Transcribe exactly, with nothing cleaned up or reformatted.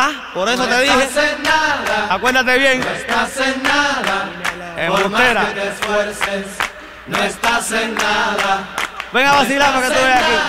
Ah, por eso no te dije. estás en nada, Acuérdate bien. no estás en nada. Por más Embustera. que te esfuerces, no estás en nada. Ven a vacilar para que tú veas aquí.